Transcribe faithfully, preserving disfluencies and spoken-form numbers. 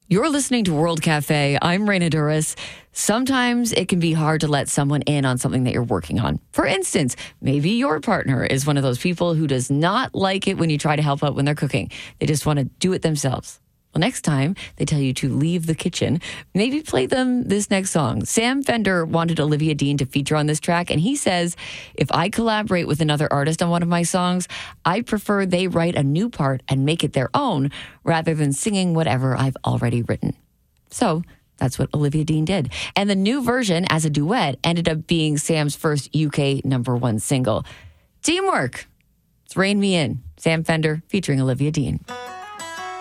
You're listening to World Cafe. I'm Raina Duras. Sometimes it can be hard to let someone in on something that you're working on. For instance, maybe your partner is one of those people who does not like it when you try to help out when they're cooking. They just want to do it themselves. Well, next time they tell you to leave the kitchen, maybe play them this next song. Sam Fender wanted Olivia Dean to feature on this track, and he says, if I collaborate with another artist on one of my songs, I prefer they write a new part and make it their own rather than singing whatever I've already written. So that's what Olivia Dean did. And the new version as a duet ended up being Sam's first U K number one single. Teamwork. It's Rain Me In. Sam Fender featuring Olivia Dean.